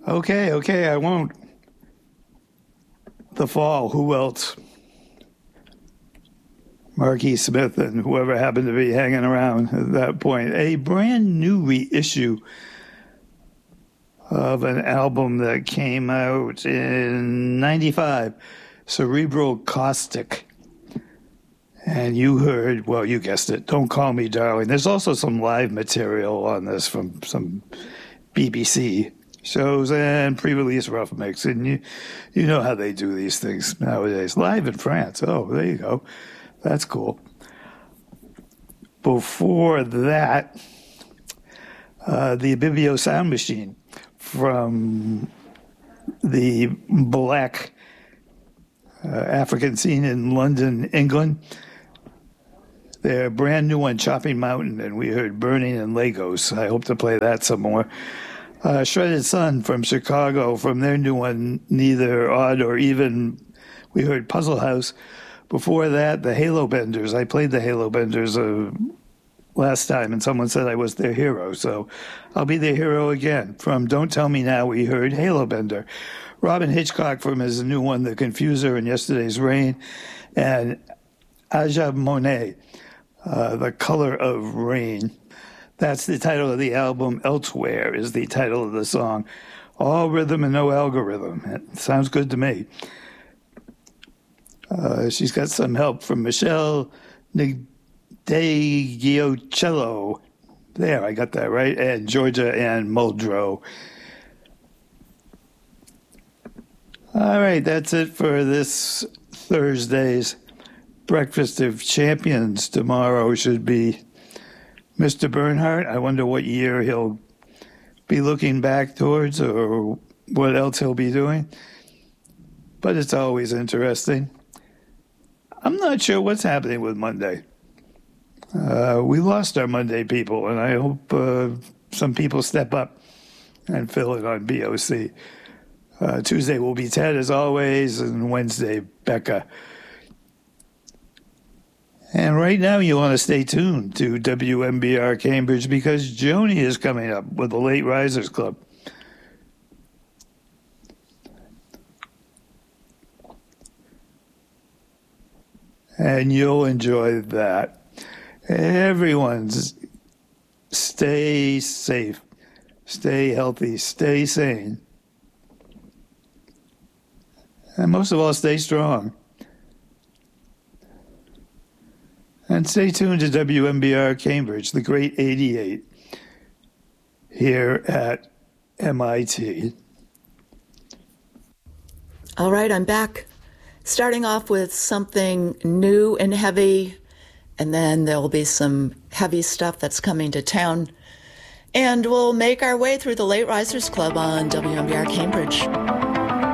Okay, I won't. The Fall, who else? Marky Smith and whoever happened to be hanging around at that point. A brand new reissue of an album that came out in 95, Cerebral Caustic. And you heard, well, you guessed it, Don't Call Me Darling. There's also some live material on this from some BBC shows and pre-release rough mix. And you know how they do these things nowadays. Live in France. Oh, there you go. That's cool. Before that, the Abibio Sound Machine from the black African scene in London, England. Their brand new one, Chopping Mountain, and we heard Burning in Lagos. I hope to play that some more. Shredded Sun from Chicago, from their new one, Neither Odd or Even, we heard Puzzle House. Before that, the Halo Benders. I played the Halo Benders last time, and someone said I was their hero, so I'll be their hero again. From Don't Tell Me Now, we heard Halo Bender. Robin Hitchcock from his new one, The Confuser and Yesterday's Rain, and Aja Monet, The Color of Rain. That's the title of the album. Elsewhere is the title of the song. All rhythm and no algorithm. It sounds good to me. She's got some help from Michelle Nigdegiocello. There, I got that right. And Georgia Ann Muldrow. All right, that's it for this Thursday's Breakfast of Champions. Tomorrow should be Mr. Bernhardt. I wonder what year he'll be looking back towards or what else he'll be doing. But it's always interesting. I'm not sure what's happening with Monday. We lost our Monday people, and I hope some people step up and fill it on BOC. Tuesday will be Ted, as always, and Wednesday, Becca. And right now you want to stay tuned to WMBR Cambridge because Joni is coming up with the Late Risers Club. And you'll enjoy that. Everyone's stay safe, stay healthy, stay sane. And most of all, stay strong. And stay tuned to WMBR Cambridge, the great 88, here at MIT. All right, I'm back. Starting off with something new and heavy, and then there'll be some heavy stuff that's coming to town. And we'll make our way through the Late Risers Club on WMBR Cambridge.